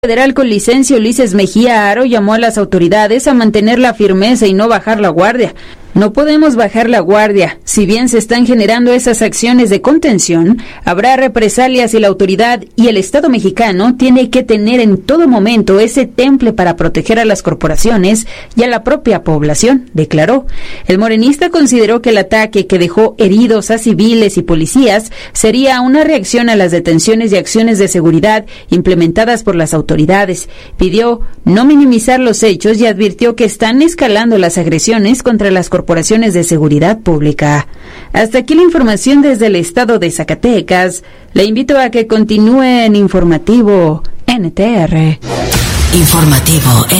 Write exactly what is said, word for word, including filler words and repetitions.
Federal con licencia Ulises Mejía Aro llamó a las autoridades a mantener la firmeza y no bajar la guardia. No podemos bajar la guardia. Si bien se están generando esas acciones de contención, habrá represalias y la autoridad y el Estado mexicano tiene que tener en todo momento ese temple para proteger a las corporaciones y a la propia población, declaró. El morenista consideró que el ataque que dejó heridos a civiles y policías sería una reacción a las detenciones y acciones de seguridad implementadas por las autoridades. Pidió no minimizar los hechos y advirtió que están escalando las agresiones contra las corporaciones corporaciones de seguridad pública. Hasta aquí la información desde el estado de Zacatecas. Le invito a que continúe en Informativo N T R. Informativo